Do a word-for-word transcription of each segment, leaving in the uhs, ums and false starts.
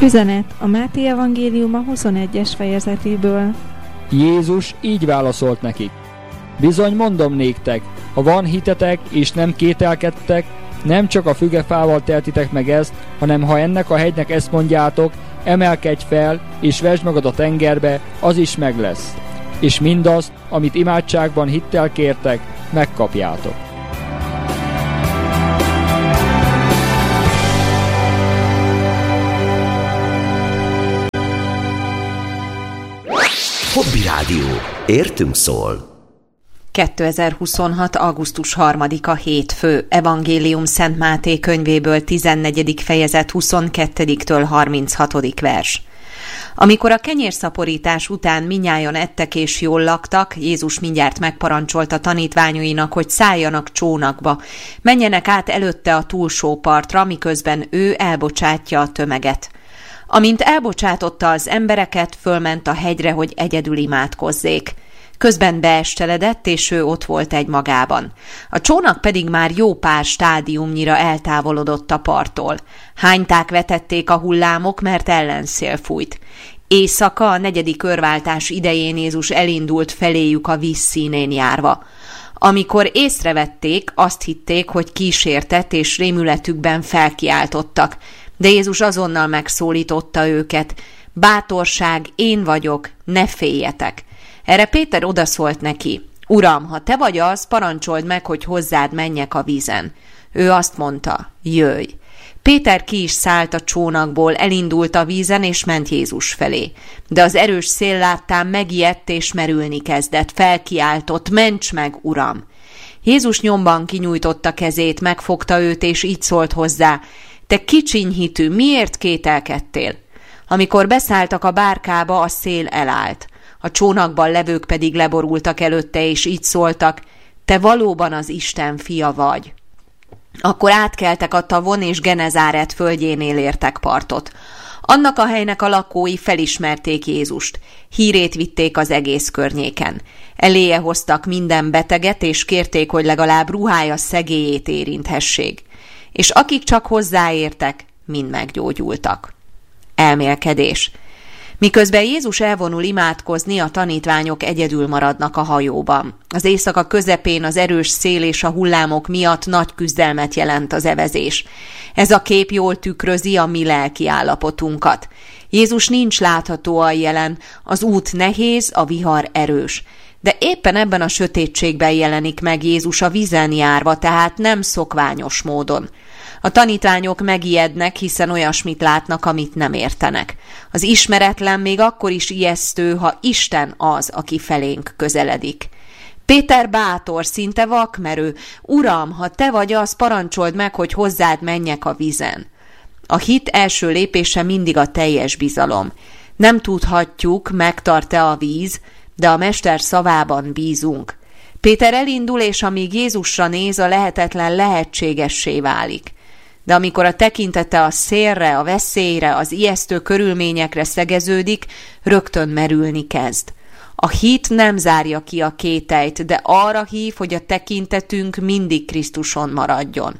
Üzenet a Máté evangéliuma huszonegyes fejezetéből. Jézus így válaszolt nekik: bizony mondom néktek, ha van hitetek és nem kételkedtek, nem csak a fügefával tehetitek meg ezt, hanem ha ennek a hegynek ezt mondjátok, emelkedj fel és vesd magad a tengerbe, az is meg lesz. És mindazt, amit imádságban hittel kértek, megkapjátok. Hobby Rádió. Értünk szól. kétezer-huszonhat. augusztus harmadika hétfő. Evangélium Szent Máté könyvéből tizennegyedik fejezet huszonkettediktől harminchatodik vers. Amikor a kenyérszaporítás után mindnyájan ettek és jól laktak, Jézus mindjárt megparancsolta tanítványainak, hogy szálljanak csónakba, menjenek át előtte a túlsó partra, miközben ő elbocsátja a tömeget. Amint elbocsátotta az embereket, fölment a hegyre, hogy egyedül imádkozzék. Közben beesteledett, és ő ott volt egymagában. A csónak pedig már jó pár stádiumnyira eltávolodott a parttól. Hányták vetették a hullámok, mert ellenszél fújt. Éjszaka, a negyedik örváltás idején Jézus elindult feléjük a víz színén járva. Amikor észrevették, azt hitték, hogy kísértett, és rémületükben felkiáltottak. De Jézus azonnal megszólította őket: bátorság, én vagyok, ne féljetek. Erre Péter odaszólt neki: Uram, ha te vagy az, parancsold meg, hogy hozzád menjek a vízen. Ő azt mondta: jöjj. Péter ki is szállt a csónakból, elindult a vízen, és ment Jézus felé. De az erős szél láttán megijedt, és merülni kezdett. Felkiáltott: ments meg, Uram! Jézus nyomban kinyújtotta kezét, megfogta őt, és így szólt hozzá: te kicsiny hitű, miért kételkedtél? Amikor beszálltak a bárkába, a szél elállt. A csónakban levők pedig leborultak előtte, és így szóltak: te valóban az Isten fia vagy. Akkor átkeltek a tavon, és Genezáret földjénél értek partot. Annak a helynek a lakói felismerték Jézust. Hírét vitték az egész környéken. Eléje hoztak minden beteget, és kérték, hogy legalább ruhája szegélyét érinthessék. És akik csak hozzáértek, mind meggyógyultak. Elmélkedés. Miközben Jézus elvonul imádkozni, a tanítványok egyedül maradnak a hajóban. Az éjszaka közepén az erős szél és a hullámok miatt nagy küzdelmet jelent az evezés. Ez a kép jól tükrözi a mi lelki állapotunkat. Jézus nincs láthatóan jelen, az út nehéz, a vihar erős. De éppen ebben a sötétségben jelenik meg Jézus a vízen járva, tehát nem szokványos módon. A tanítványok megijednek, hiszen olyasmit látnak, amit nem értenek. Az ismeretlen még akkor is ijesztő, ha Isten az, aki felénk közeledik. Péter bátor, szinte vakmerő: Uram, ha te vagy az, parancsold meg, hogy hozzád menjek a vízen. A hit első lépése mindig a teljes bizalom. Nem tudhatjuk, megtart-e a víz, de a Mester szavában bízunk. Péter elindul, és amíg Jézusra néz, a lehetetlen lehetségessé válik. De amikor a tekintete a szélre, a veszélyre, az ijesztő körülményekre szegeződik, rögtön merülni kezd. A hit nem zárja ki a kételyt, de arra hív, hogy a tekintetünk mindig Krisztuson maradjon.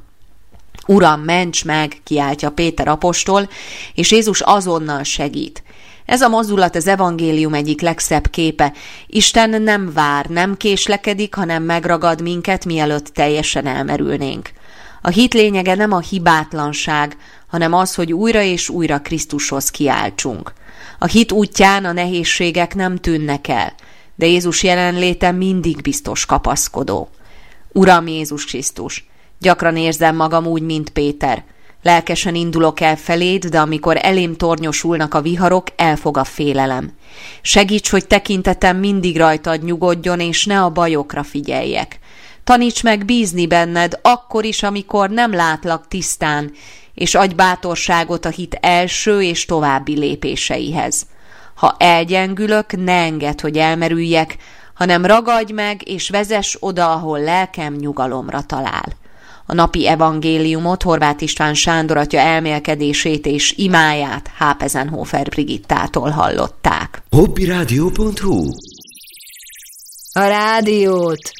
Uram, ments meg, kiáltja Péter apostol, és Jézus azonnal segít. Ez a mozdulat az evangélium egyik legszebb képe. Isten nem vár, nem késlekedik, hanem megragad minket, mielőtt teljesen elmerülnénk. A hit lényege nem a hibátlanság, hanem az, hogy újra és újra Krisztushoz kiáltsunk. A hit útján a nehézségek nem tűnnek el, de Jézus jelenléte mindig biztos kapaszkodó. Uram Jézus Krisztus, gyakran érzem magam úgy, mint Péter. Lelkesen indulok el feléd, de amikor elém tornyosulnak a viharok, elfog a félelem. Segíts, hogy tekintetem mindig rajtad nyugodjon, és ne a bajokra figyeljek. Taníts meg bízni benned, akkor is, amikor nem látlak tisztán, és adj bátorságot a hit első és további lépéseihez. Ha elgyengülök, ne engedd, hogy elmerüljek, hanem ragadj meg, és vezess oda, ahol lelkem nyugalomra talál. A napi evangéliumot Horváth István Sándor atya elmélkedését és imáját Hápezenhofer Brigittától hallották. hobbyradio pont hu A rádiót